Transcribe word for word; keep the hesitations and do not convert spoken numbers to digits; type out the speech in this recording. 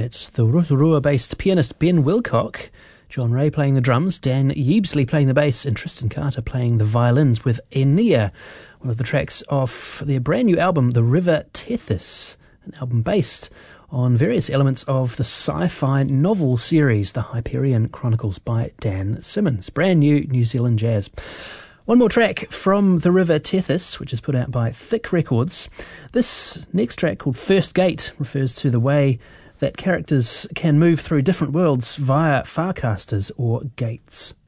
That's the Rotorua-based pianist Ben Wilcock, John Ray playing the drums, Dan Yeebsley playing the bass, and Tristan Carter playing the violins with Enia, one of the tracks off their brand new album, The River Tethys, an album based on various elements of the sci-fi novel series, The Hyperion Chronicles by Dan Simmons. Brand new New Zealand jazz. One more track from The River Tethys, which is put out by Thick Records. This next track, called First Gate, refers to the way that characters can move through different worlds via farcasters or gates.